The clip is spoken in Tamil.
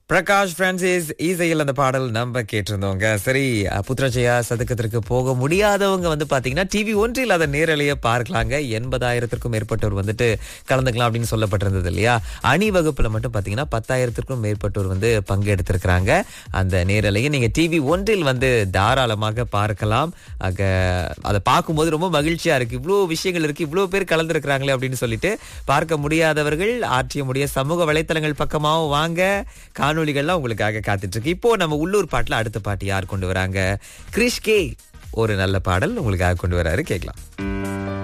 பிரகாஷ் பிரான்சிஸ் இசையில் அந்த பாடல் நம்ம கேட்டிருந்தோங்க. சரி, புத்ரஜயா சதுக்கத்திற்கு போக முடியாதவங்க பாத்தீங்கன்னா டிவி ஒன்றில் அதை நேரலையே பார்க்கலாங்க. 80,000க்கும் மேற்பட்டோர் கலந்துக்கலாம் அப்படின்னு சொல்லப்பட்டிருந்தது இல்லையா? அணி வகுப்புல மட்டும் பாத்தீங்கன்னா 10,000க்கும் மேற்பட்டோர் பங்கெடுத்திருக்கிறாங்க. அந்த நேரலையை நீங்க டிவி ஒன்றில் தாராளமாக பார்க்கலாம். அதை பார்க்கும்போது ரொம்ப மகிழ்ச்சியா இருக்கு. இவ்வளவு விஷயங்கள் இருக்கு, இவ்வளவு பேர் கலந்துருக்கிறாங்களே அப்படின்னு சொல்லிட்டு பார்க்க முடியாதவர்கள் ஆர்டிஎம்முடைய சமூக வலைத்தளங்கள் பக்கமாவும் வாங்க. காணொளிகள்லாம் உங்களுக்காக காத்துட்டு இருக்கு. இப்போ நம்ம உள்ளூர் பாட்டுல அடுத்த பாட்டு யார் கொண்டு வராங்க? கிரிஷ் கே ஒரு நல்ல பாடல் உங்களுக்காக கொண்டு வராரு, கேட்கலாம்.